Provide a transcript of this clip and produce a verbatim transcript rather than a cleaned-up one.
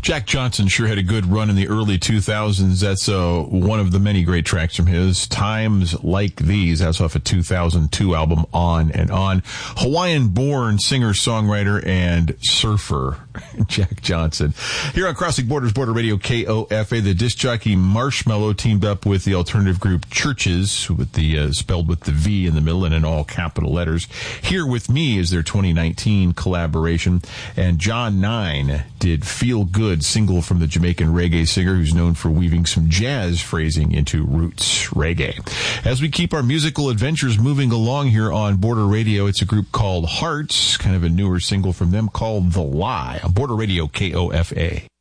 Jack Johnson sure had a good run in the early two thousands. That's uh, one of the many great tracks from his. Times Like These. That's off a two thousand two album, On and On. Hawaiian-born singer-songwriter and surfer, Jack Johnson. Here on Crossing Borders, Border Radio, K O F A, the disc jockey Marshmello teamed up with the alternative group Churches, with the uh, spelled with the V in the middle and in all capital letters. Here With Me is their twenty nineteen collaboration. And John Nine did Feel Good, single from the Jamaican reggae singer who's known for weaving some jazz phrasing into roots reggae. As we keep our musical adventures moving along here on Border Radio, it's a group called Hearts, kind of a newer single from them called The Lie on Border Radio, K O F A.